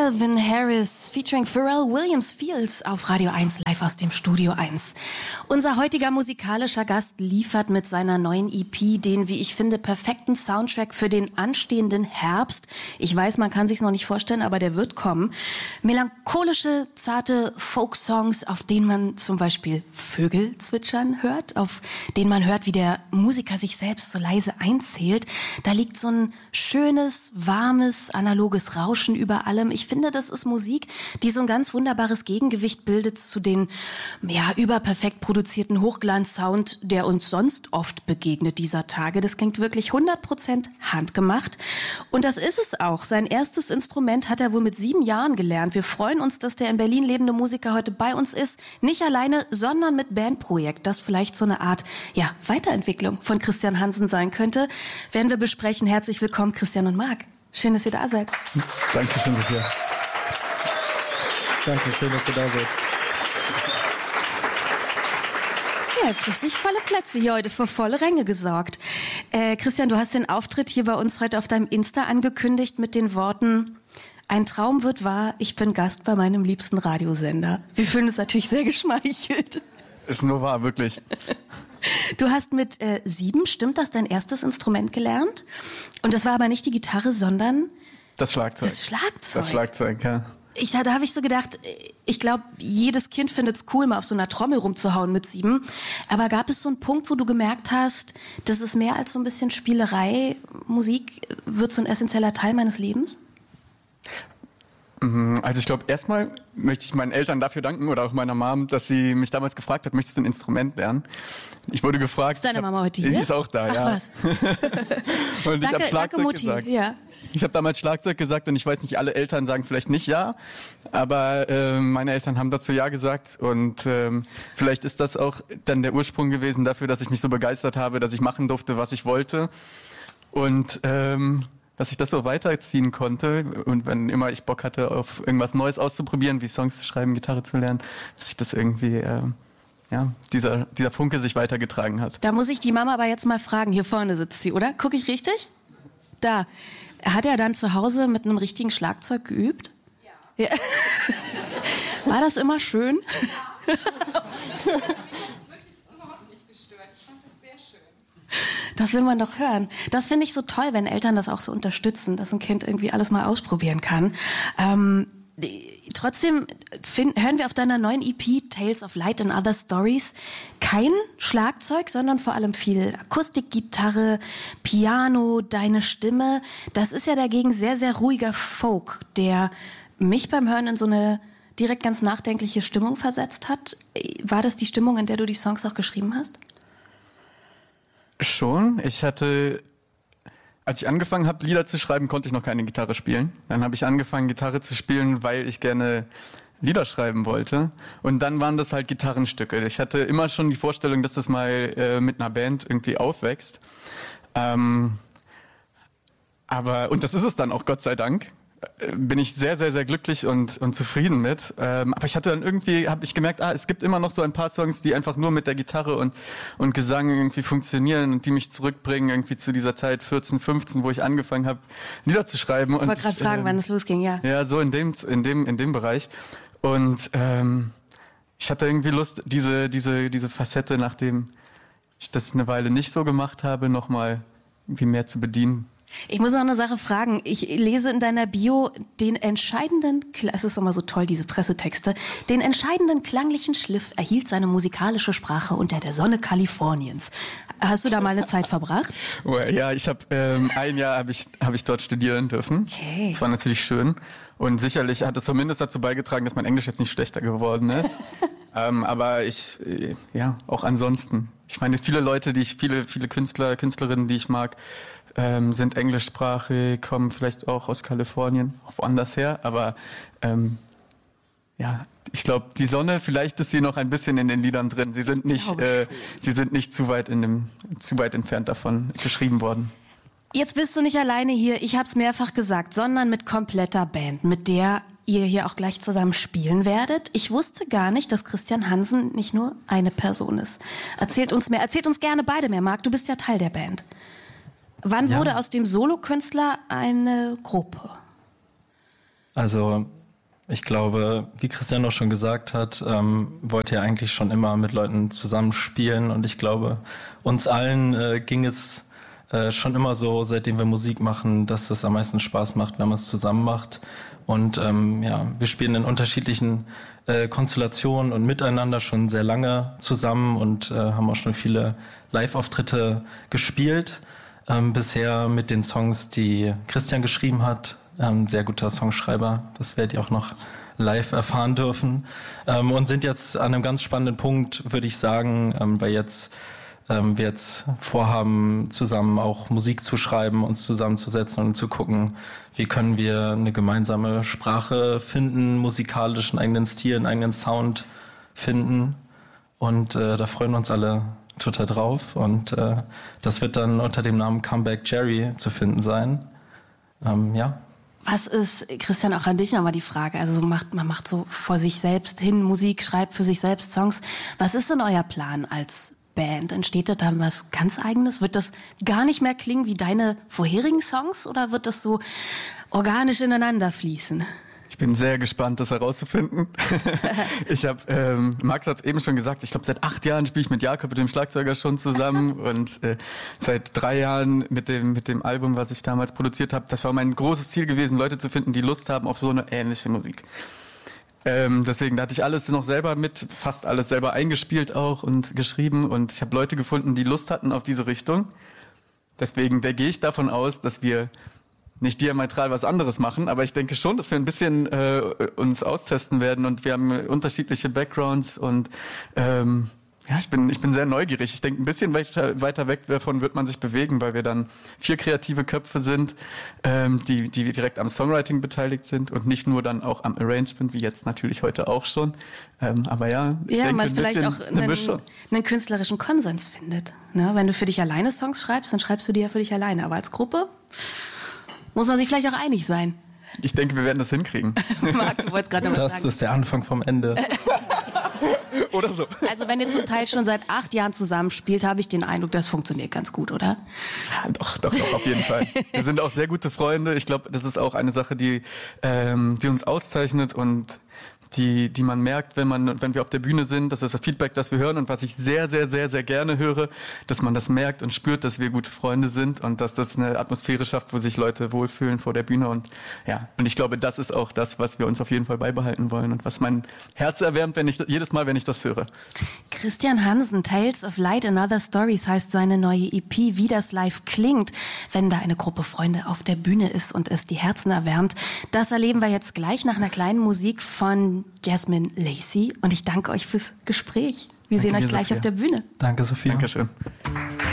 Calvin Harris featuring Pharrell Williams Fields auf Radio 1 live aus dem Studio 1. Unser heutiger musikalischer Gast liefert mit seiner neuen EP den, wie ich finde, perfekten Soundtrack für den anstehenden Herbst. Ich weiß, man kann sich's noch nicht vorstellen, aber der wird kommen. Melancholische, zarte Folk-Songs, auf denen man zum Beispiel Vögel zwitschern hört, auf denen man hört, wie der Musiker sich selbst so leise einzählt. Da liegt so ein schönes, warmes, analoges Rauschen über allem. Ich finde, das ist Musik, die so ein ganz wunderbares Gegengewicht bildet zu den überperfekt produzierten Hochglanz-Sound, der uns sonst oft begegnet dieser Tage. Das klingt wirklich 100% handgemacht. Und das ist es auch. Sein erstes Instrument hat er wohl mit 7 Jahren gelernt. Wir freuen uns, dass der in Berlin lebende Musiker heute bei uns ist. Nicht alleine, sondern mit Bandprojekt, das vielleicht so eine Art Weiterentwicklung von Christian Hansen sein könnte. Werden wir besprechen. Herzlich willkommen, Christian und Marc. Schön, dass ihr da seid. Dankeschön, Sophia. Danke, schön, dass ihr da seid. Ihr habt richtig volle Plätze hier heute, für volle Ränge gesorgt. Christian, du hast den Auftritt hier bei uns heute auf deinem Insta angekündigt mit den Worten: Ein Traum wird wahr, ich bin Gast bei meinem liebsten Radiosender. Wir fühlen uns natürlich sehr geschmeichelt. Ist nur wahr, wirklich. Du hast mit 7, stimmt das, dein erstes Instrument gelernt? Und das war aber nicht die Gitarre, sondern das Schlagzeug. Das Schlagzeug, ja. Da habe ich so gedacht, ich glaube, jedes Kind findet es cool, mal auf so einer Trommel rumzuhauen mit 7. Aber gab es so einen Punkt, wo du gemerkt hast, das ist mehr als so ein bisschen Spielerei, Musik wird so ein essentieller Teil meines Lebens? Also ich glaube, erstmal möchte ich meinen Eltern dafür danken oder auch meiner Mom, dass sie mich damals gefragt hat, möchtest du ein Instrument lernen? Ich wurde gefragt. Ist deine Mama heute hier? Die ist auch da, ja. Ach was. Und ich habe Schlagzeug Mutti. gesagt. Ja. Ich habe damals Schlagzeug gesagt und ich weiß nicht, alle Eltern sagen vielleicht nicht ja, aber meine Eltern haben dazu ja gesagt und vielleicht ist das auch dann der Ursprung gewesen dafür, dass ich mich so begeistert habe, dass ich machen durfte, was ich wollte und dass ich das so weiterziehen konnte und wenn immer ich Bock hatte, auf irgendwas Neues auszuprobieren, wie Songs zu schreiben, Gitarre zu lernen, dass ich das irgendwie, dieser Funke sich weitergetragen hat. Da muss ich die Mama aber jetzt mal fragen, hier vorne sitzt sie, oder? Gucke ich richtig? Da. Hat er dann zu Hause mit einem richtigen Schlagzeug geübt? Ja. War das immer schön? Ja. Mich hat das wirklich überhaupt nicht gestört. Ich fand das sehr schön. Das will man doch hören. Das finde ich so toll, wenn Eltern das auch so unterstützen, dass ein Kind irgendwie alles mal ausprobieren kann. Trotzdem hören wir auf deiner neuen EP Tales of Light and Other Stories kein Schlagzeug, sondern vor allem viel Akustikgitarre, Piano, deine Stimme. Das ist ja dagegen sehr, sehr ruhiger Folk, der mich beim Hören in so eine direkt ganz nachdenkliche Stimmung versetzt hat. War das die Stimmung, in der du die Songs auch geschrieben hast? Schon. Als ich angefangen habe, Lieder zu schreiben, konnte ich noch keine Gitarre spielen. Dann habe ich angefangen, Gitarre zu spielen, weil ich gerne Lieder schreiben wollte. Und dann waren das halt Gitarrenstücke. Ich hatte immer schon die Vorstellung, dass das mal mit einer Band irgendwie aufwächst. Und das ist es dann auch, Gott sei Dank. Bin ich sehr, sehr, sehr glücklich und zufrieden mit. Aber ich hatte dann habe ich gemerkt, es gibt immer noch so ein paar Songs, die einfach nur mit der Gitarre und Gesang irgendwie funktionieren und die mich zurückbringen irgendwie zu dieser Zeit 14, 15, wo ich angefangen habe, Lieder zu schreiben. Ich wollte gerade fragen, wann es losging, ja. Ja, so in dem Bereich. Und ich hatte irgendwie Lust, diese Facette, nachdem ich das eine Weile nicht so gemacht habe, nochmal irgendwie mehr zu bedienen. Ich muss noch eine Sache fragen. Ich lese in deiner Bio den entscheidenden, es ist immer so toll, diese Pressetexte, den entscheidenden klanglichen Schliff erhielt seine musikalische Sprache unter der Sonne Kaliforniens. Hast du da mal eine Zeit verbracht? Ja, ich habe ein Jahr habe ich dort studieren dürfen. Okay. Das war natürlich schön und sicherlich hat es zumindest dazu beigetragen, dass mein Englisch jetzt nicht schlechter geworden ist. Aber auch ansonsten. Ich meine, viele Leute, viele Künstler, Künstlerinnen, die ich mag, sind englischsprachig, kommen vielleicht auch aus Kalifornien, auch woanders her, aber ich glaube, die Sonne, vielleicht ist sie noch ein bisschen in den Liedern drin. Sie sind nicht zu weit entfernt davon geschrieben worden. Jetzt bist du nicht alleine hier, ich habe es mehrfach gesagt, sondern mit kompletter Band, mit der ihr hier auch gleich zusammen spielen werdet. Ich wusste gar nicht, dass Christian Hansen nicht nur eine Person ist. Erzählt uns gerne beide mehr, Marc, du bist ja Teil der Band. Wann wurde aus dem Solokünstler eine Gruppe? Also Ich glaube, wie Christian auch schon gesagt hat, wollte er eigentlich schon immer mit Leuten zusammenspielen. Und ich glaube, uns allen ging es schon immer so, seitdem wir Musik machen, dass es am meisten Spaß macht, wenn man es zusammen macht. Und wir spielen in unterschiedlichen Konstellationen und miteinander schon sehr lange zusammen und haben auch schon viele Live-Auftritte gespielt. Bisher mit den Songs, die Christian geschrieben hat. Sehr guter Songschreiber, das werdet ihr auch noch live erfahren dürfen. Und sind jetzt an einem ganz spannenden Punkt, würde ich sagen, weil wir jetzt vorhaben, zusammen auch Musik zu schreiben, uns zusammenzusetzen und zu gucken, wie können wir eine gemeinsame Sprache finden, musikalisch einen eigenen Stil, einen eigenen Sound finden. Und da freuen wir uns alle total drauf. Und das wird dann unter dem Namen Comeback Jerry zu finden sein. Was ist, Christian, auch an dich nochmal die Frage, also man macht so vor sich selbst hin Musik, schreibt für sich selbst Songs. Was ist denn euer Plan als Band? Entsteht da dann was ganz Eigenes? Wird das gar nicht mehr klingen wie deine vorherigen Songs oder wird das so organisch ineinander fließen? Ich bin sehr gespannt, das herauszufinden. Max hat es eben schon gesagt, ich glaube seit 8 Jahren spiele ich mit Jakob, mit dem Schlagzeuger, schon zusammen und seit 3 Jahren mit dem Album, was ich damals produziert habe. Das war mein großes Ziel gewesen, Leute zu finden, die Lust haben auf so eine ähnliche Musik. Deswegen, da hatte ich alles noch selber fast alles selber eingespielt auch und geschrieben und ich habe Leute gefunden, die Lust hatten auf diese Richtung. Deswegen, da gehe ich davon aus, dass wir nicht diametral was anderes machen, aber ich denke schon, dass wir ein bisschen uns austesten werden und wir haben unterschiedliche Backgrounds und ich bin sehr neugierig. Ich denke, ein bisschen weiter weg davon wird man sich bewegen, weil wir dann 4 kreative Köpfe sind, die direkt am Songwriting beteiligt sind und nicht nur dann auch am Arrangement, wie jetzt natürlich heute auch schon. Aber ich denke, man vielleicht auch einen künstlerischen Konsens findet. Ne? Wenn du für dich alleine Songs schreibst, dann schreibst du die ja für dich alleine. Aber als Gruppe muss man sich vielleicht auch einig sein. Ich denke, wir werden das hinkriegen. Marc, du wolltest gerade noch was sagen. Das ist der Anfang vom Ende. Oder so. Also wenn ihr zum Teil schon seit 8 Jahren zusammenspielt, habe ich den Eindruck, das funktioniert ganz gut, oder? Ja, doch, auf jeden Fall. Wir sind auch sehr gute Freunde. Ich glaube, das ist auch eine Sache, die uns auszeichnet und die man merkt, wenn wir auf der Bühne sind. Das ist das Feedback, das wir hören und was ich sehr, sehr, sehr, sehr gerne höre, dass man das merkt und spürt, dass wir gute Freunde sind und dass das eine Atmosphäre schafft, wo sich Leute wohlfühlen vor der Bühne und ich glaube, das ist auch das, was wir uns auf jeden Fall beibehalten wollen und was mein Herz erwärmt, jedes Mal, wenn ich das höre. Christian Hansen, Tales of Light and Other Stories heißt seine neue EP, wie das live klingt, wenn da eine Gruppe Freunde auf der Bühne ist und es die Herzen erwärmt. Das erleben wir jetzt gleich nach einer kleinen Musik von Jasmine Lacey und ich danke euch fürs Gespräch. Wir sehen euch gleich auf der Bühne. Danke, Sophia. Dankeschön.